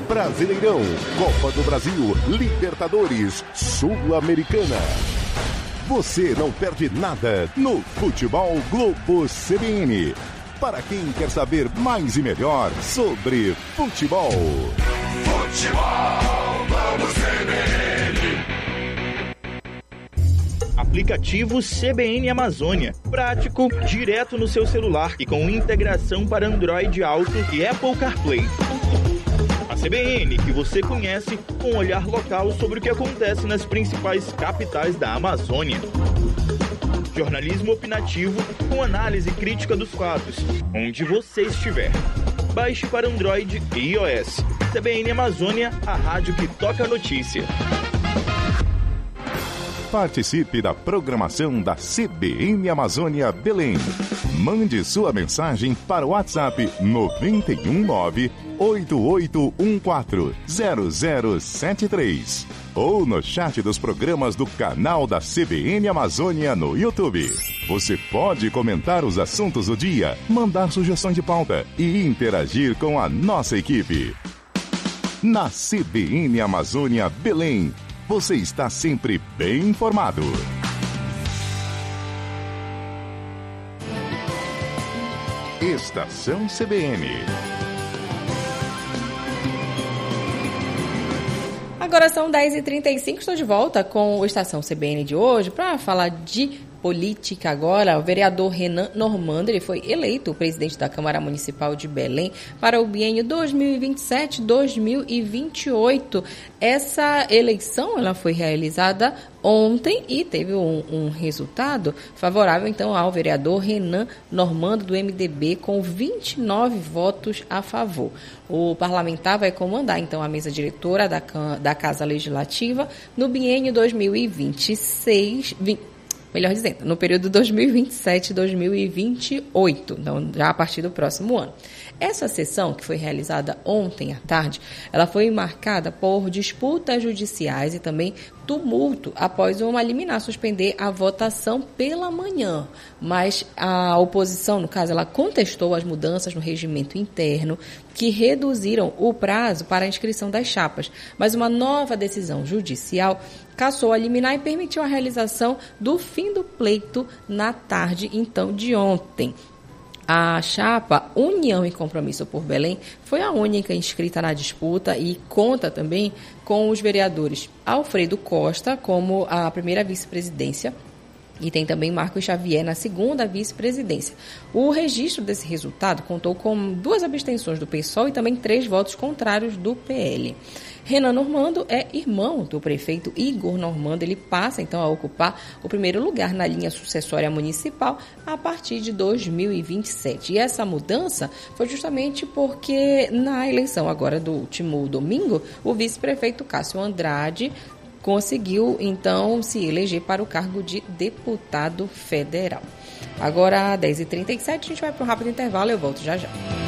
Brasileirão, Copa do Brasil, Libertadores, Sul-Americana. Você não perde nada no Futebol Globo CBN. Para quem quer saber mais e melhor sobre futebol. Futebol Globo CBN. Aplicativo CBN Amazônia. Prático, direto no seu celular e com integração para Android Auto e Apple CarPlay. A CBN que você conhece com um olhar local sobre o que acontece nas principais capitais da Amazônia. Jornalismo opinativo com análise crítica dos fatos, onde você estiver. Baixe para Android e iOS. CBN Amazônia, a rádio que toca a notícia. Participe da programação da CBN Amazônia Belém. Mande sua mensagem para o WhatsApp 919-8814-0073 ou no chat dos programas do canal da CBN Amazônia no YouTube. Você pode comentar os assuntos do dia, mandar sugestões de pauta e interagir com a nossa equipe. Na CBN Amazônia Belém, você está sempre bem informado. Estação CBN. Agora são 10h35, estou de volta com o Estação CBN de hoje para falar de política agora. O vereador Renan Normando, ele foi eleito presidente da Câmara Municipal de Belém para o biênio 2027-2028. Essa eleição ela foi realizada ontem e teve um resultado favorável então ao vereador Renan Normando do MDB com 29 votos a favor. O parlamentar vai comandar então a mesa diretora da Casa Legislativa no biênio no período 2027-2028, então já a partir do próximo ano. Essa sessão, que foi realizada ontem à tarde, ela foi marcada por disputas judiciais e também tumulto após uma liminar suspender a votação pela manhã. Mas a oposição, no caso, ela contestou as mudanças no regimento interno que reduziram o prazo para a inscrição das chapas. Mas uma nova decisão judicial cassou a liminar e permitiu a realização do fim do pleito na tarde, então, de ontem. A chapa União e Compromisso por Belém foi a única inscrita na disputa e conta também com os vereadores Alfredo Costa como a primeira vice-presidência e tem também Marcos Xavier na segunda vice-presidência. O registro desse resultado contou com 2 abstenções do PSOL e também 3 votos contrários do PL. Renan Normando é irmão do prefeito Igor Normando. Ele passa, então, a ocupar o primeiro lugar na linha sucessória municipal a partir de 2027. E essa mudança foi justamente porque, na eleição agora do último domingo, o vice-prefeito Cássio Andrade conseguiu, então, se eleger para o cargo de deputado federal. Agora, às 10h37, a gente vai para um rápido intervalo e eu volto já já.